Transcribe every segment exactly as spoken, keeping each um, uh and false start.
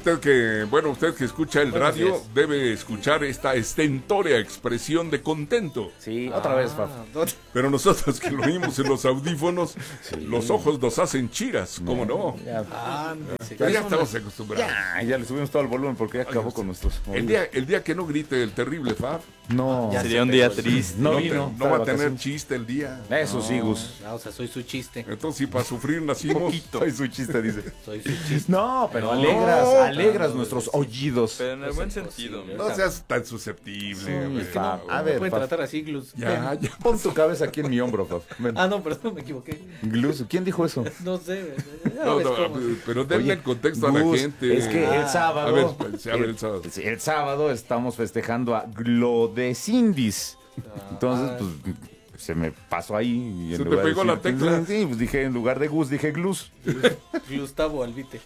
usted que, bueno, usted que escucha el Buenos radio días. debe escuchar esta estentórea expresión de contento. Sí, otra vez, Faf. Pero nosotros que lo oímos en los audífonos, los ojos nos hacen chiras, ¿cómo no? Ya, Ah, sí. Pero ya estamos acostumbrados. ya, ya le subimos todo el volumen porque ya acabó con nuestros... El día, el día que no grite el terrible Fab, No, Ya Sería se un día pegó. triste. no no, vino. te- no está va de a tener vacaciones. chiste el día. Eso sí, Gus. No, o sea, soy su chiste. Entonces, si para sufrir nacimos, Soy su chiste, dice. Soy su chiste. No, pero No. alegras, alegras No, nuestros sí. oídos. Pero en el No buen es sentido. posible. no seas tan susceptible. Sí, hombre. Fab. No, A A ver, pueden Faf. tratar así, Glus. Ya, ya. Pon tu cabeza aquí en mi hombro, Faf. Ven. Ah, no, perdón, me equivoqué. Glus, ¿quién dijo eso? No sé. Ya No, ves no, cómo. pero denle Oye, el contexto a la Gus, gente. Es que Ah, el sábado. a ver, espérense, a ver, el sábado. sí, el sábado estamos festejando a Glodecindis. Entonces, Ah. pues, se me pasó ahí. Y en Se te lugar de pegó la decir- tecla. Sí, pues dije, en lugar de Gus, dije Glus. Gustavo Albite.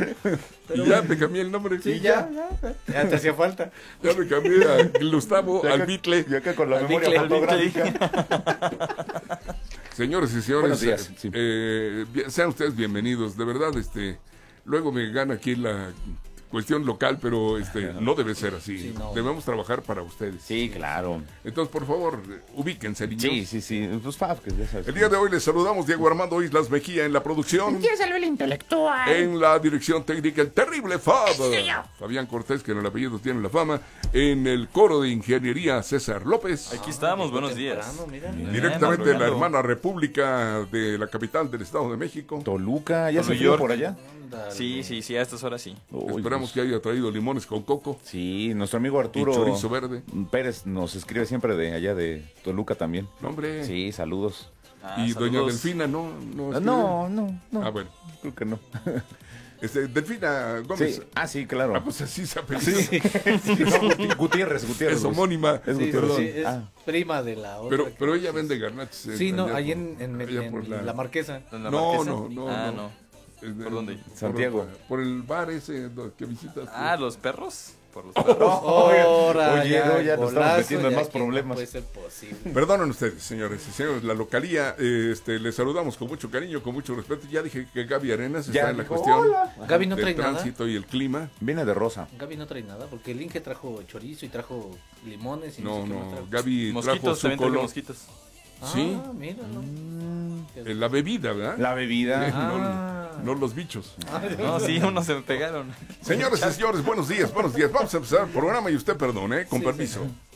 Y ya me cambié el nombre. Sí, ya. Ya te hacía falta. Ya me cambié a Gustavo Ya acá- Albitle. Y acá con la Albicle, memoria Albicle. fotográfica. Señores y Buenos señores, días, eh, sí. eh, bien- sean ustedes bienvenidos. De verdad, este, luego me gana aquí la cuestión local, pero este, no debe ser así. Sí, no. Debemos trabajar para ustedes. Sí, claro. Entonces, por favor, ubíquense, niños. Sí, sí, sí. Pues Faf, que ya sabes. El día de hoy les saludamos Diego Armando Islas Mejía en la producción. el intelectual. En la dirección técnica, el terrible Fab. Fabián Cortés, que en el apellido tiene la fama. En el coro de ingeniería, César López. Aquí estamos, buenos días. Temprano, mira. Directamente de la madrugando. hermana república de la capital del Estado de México. Toluca, ya Con se New fue York. por allá. Ándale. Sí, sí, sí, a estas horas sí. Uy, Esperamos pues, que haya traído limones con coco Sí, nuestro amigo Arturo y chorizo verde. Pérez nos escribe siempre de allá de Toluca también. No, hombre. Sí, saludos. Ah, Y doña saludos. Delfina, ¿no? No, Ah, escribe? No, no, no. Ah, bueno. Creo que no. Este, Delfina Gómez. Sí. Ah, sí, claro. Ah, pues así se apellida. No, Guti- Gutiérrez, Gutiérrez. Es homónima. Es Sí, Gutiérrez. sí, es Ah. prima de la otra. Pero, que- pero ella vende garnachos. eh, Sí, no, allá ahí por- en, en, allá en por la... Marquesa. ¿En la No, Marquesa? no, no, Ah, no. no. Eh, ¿Por dónde? por- Santiago. Por, el bar ese do- que visitas. Ah, ¿los perros? Por los perros. Ahora, Oye, no, ya nos estamos golazo, metiendo en ya más que problemas. No puede ser posible. Perdonen ustedes, señores y señores, la localía, eh, este, les saludamos con mucho cariño, con mucho respeto. Ya dije que Gaby Arenas Ya está en la dijo, cuestión "Hola". Gaby no del trae nada. tránsito y el clima. Viene de rosa. Gaby no trae nada, porque el Inge trajo chorizo y trajo limones y no, No, sé qué más no, trajo. Gaby trajo Mosquitos, su también traje color. mosquitos. Ah, sí. míralo. Eh, La bebida, ¿verdad? La bebida. Ah. No, no los bichos. No, sí, unos se me pegaron. Señores y señores, buenos días, buenos días. Vamos a empezar el programa y usted perdone, ¿eh? Con Sí, permiso. sí.